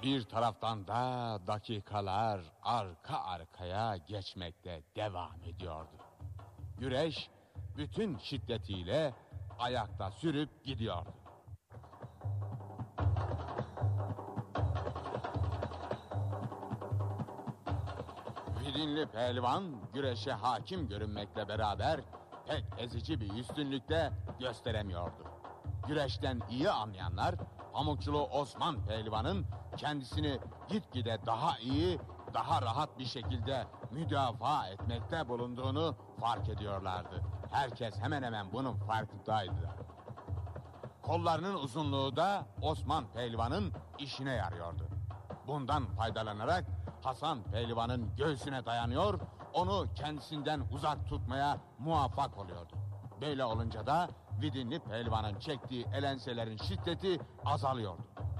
Bir taraftan da dakikalar arka arkaya geçmekte devam ediyordu. Güreş bütün şiddetiyle ayakta sürüp gidiyordu. Vidinli pehlivan güreşe hakim görünmekle beraber pek ezici bir üstünlükte gösteremiyordu. Güreşten iyi anlayanlar Pamukçulu Osman Pehlivan'ın kendisini gitgide daha iyi, daha rahat bir şekilde müdafaa etmekte bulunduğunu fark ediyorlardı. Herkes hemen hemen bunun farkındaydı. Kollarının uzunluğu da Osman Pehlivan'ın işine yarıyordu. Bundan faydalanarak Hasan Pehlivan'ın göğsüne dayanıyor, onu kendisinden uzak tutmaya muvaffak oluyordu. Böyle olunca da Vidinli Pehlivan'ın çektiği elenselerin şiddeti azalıyordu.